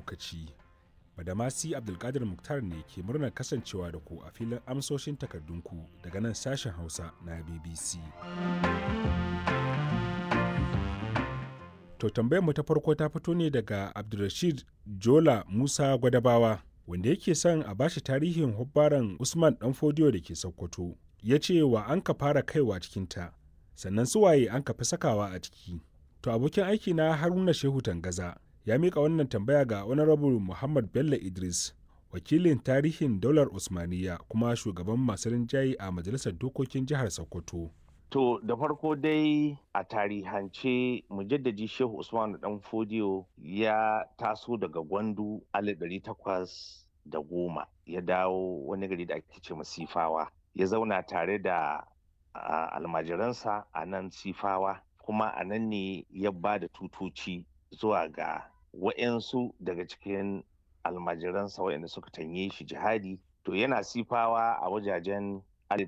lokaci. Badamasi Abdulkadir Muktar ne ke murnar kasancewa da ku a filin amsoshin takardunku daga nan sashen Hausa na BBC. To tambayarmu ta farko ta fito ne daga Abdulrashid Jola Musa Gwadabawa, wanda yake son a bashi tarihin hubbaran Usman Danfodiyo da ke Sokoto. Ya ce wa an ka fara kaiwa cikinta, sannan su waye an ka fi sakawa a ciki. To abokin aiki na Haruna Shehu Tangaza ya mika wannan tambaya ga Honorable Muhammad Bello Idris, wakilin tarihin daular Usmaniya kuma shugaban masu rinjaye a Majalisar Dokokin Jihar Sokoto. To da farko dai a tarihance mujaddadi Shehu Usman Danfodiyo ya taso daga Gwandu 1810 ya dawo wani gari da ake ce Sifawa. Ya zauna tare da almajiransa a nan Sifawa, kuma a nan ne ya ba da tutoci zuwa ga wa'yansu daga cikin almajiransa waɗanda suka tanye shi jihadi. To yana Sifawa a wajajen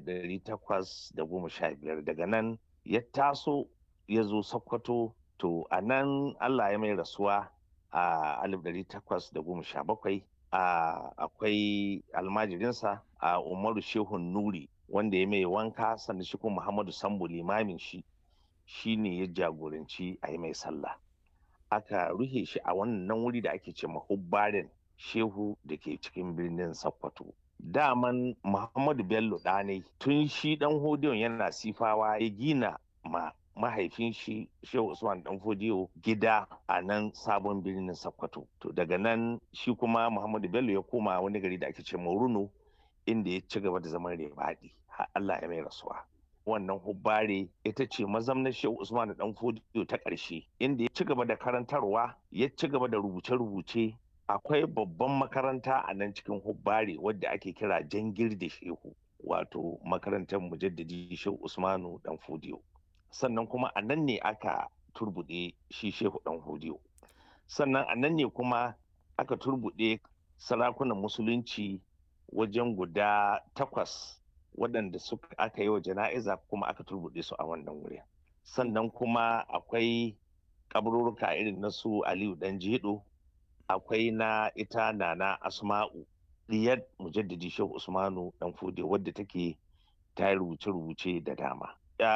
1815. Daga nan ya taso ya zo Sokoto. To a nan Allah ya mai rasuwa a 1817. Akwai almajirinsa a Umaru Shehun Nuri wanda ya mai wanka, sannan shi kuma Muhammadu Sambo limamin shi ne ya jagoranci a yi mai sallah. Aka ruhe shi a wannan wuri da ake ce mahubbarin Shehu da ke cikin birnin Sokoto. Daman Muhammadu Bello ɗanai tun shi Danfodiyon yana Sifawa ya gina mahaifin shi Shehu Usman Danfodiyo gida a nan sabon birnin Sokoto. To daga nan shi kuma Muhammadu Bello ya koma wani gari da ake ce Runo, inda ya ci gaba da zaman rebaɗi har Allah ya mai rasuwa. Wannan hubbare ita ce mazamnar Shehu Usman Danfodiyo ta ƙarshe, inda ya ci gaba da karantarwa, ya ci gaba da rubuce-rubuce. Akwai babban makaranta a nan cikin hubbare wadda ake kira Jangirde Shehu, wato makarantar mujaddadi Shehu Usmanu Danfodiyo. Sannan kuma a nan ne aka turbuɗe shi Shehu Danfodiyo. Sannan a nan ne kuma aka turbuɗe sarakunan musulunci wajen guda 8 waɗanda aka yi wa jana'iza, kuma aka turbuɗe su a wannan wuri. Sannan kuma akwai kaburruka irin na su Aliyu Danjedo, akwai na ita Nana Asma'u diyar mujaddadi Shehu Usmanu Danfodiyo wadda take ta rubuce-rubuce da dama.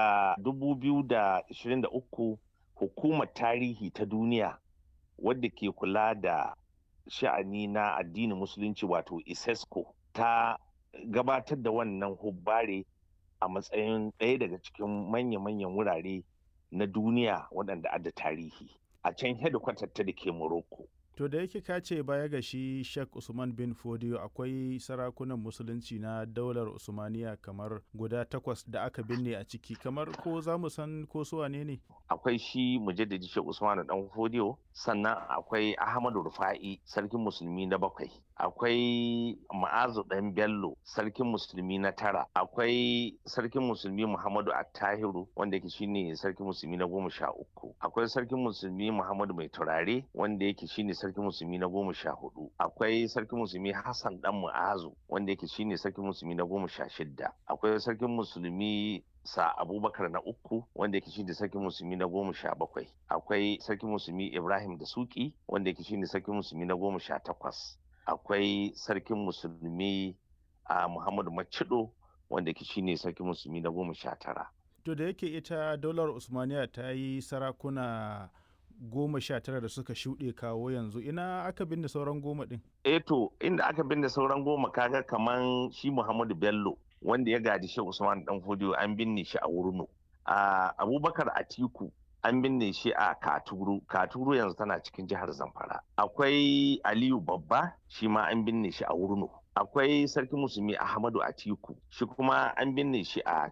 2023 hukumar tarihi ta duniya wadda ke kula da sha'ani na addinin musulunci wato ISESCO ta gabatar da wannan hubbare a matsayin ɗaya daga cikin manya-manyan wurare na duniya waɗanda adda tarihi a can hedikwatar ta da ke Morocco. To da yake ka ce baya ga shi Sheikh Usman bin Fodiyo akwai sarakunan musulunci na daular Usmaniya kamar guda 8 da aka binne a ciki, kamar ko za mu san ko su wane ne? Akwai shi mujaddadi Sheikh Usman Danfodiyo, sannan akwai Ahmadu Rufa'i sarkin musulmi na 7, akwai Ma'azu Dan Bello sarkin musulmi na 9, akwai sarkin musulmi Muhammadu Attahiru wanda yake shine sarkin musulmi na 13, akwai sarkin musulmi Muhammadu Mai Turare wanda yake shine sarkin musulmi na 14, akwai sarkin musulmi Hassan Dan Mu'azu wanda yake shine sarkin musulmi na 16, akwai sarkin musulmi Sa Abubakar na 3 wanda yake shine sarkin musulmi na 17, akwai sarkin musulmi Ibrahim da Suki wanda yake shine sarkin musulmi na 18, akwai sarkin musulmi Muhammadu Macido wanda yake shine sarkin musulmi na 19. To da yake ita daular Usmaniya ta yi sarakuna 19 da suka shuɗe kawo yanzu, ina aka binne sauran 10 ɗin? To inda aka binne sauran 10 kaga kaman shi Muhammadu Bello wanda ya gadi Shehu Usman Danfodiyo an binne shi a Wurno. Abubakar Atiku an binne shi a Katuru yanzu tana cikin jihar Zamfara. Akwai Aliyu Babba shi ma an binne shi a Wurno. Akwai sarkin musulmi Ahmadu Atiku shi kuma an binne shi a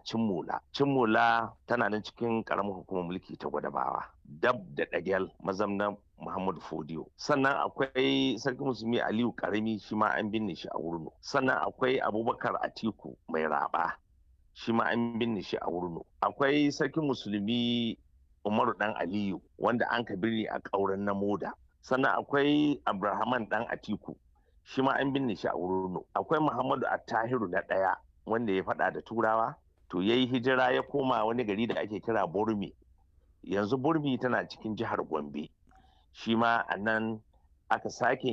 Cimmola tana nan cikin karamar hukumar mulki ta Gwadabawa, dab da Dagel mazamnan Muhammadu Fodiyo. Sannan akwai sarkin musulmi Aliyu Karami shi ma an binne shi a Wurno. Sannan akwai Abubakar Atiku Mai Raba shi ma an binne shi a Wurno. Akwai sarkin musulmi Umaru Dan Aliyu wanda an ka binne a Ƙauren na Moda. Sannan akwai Abrahaman Dan Atiku shi ma an binne shi a Wurno. Akwai Muhammadu Attahiru na 1 wanda ya faɗa da Turawa, to yayi hijira ya koma wani gari da ake kira Burmi. Yanzu Burmi tana cikin jihar Gombe. Shi ma a nan aka sake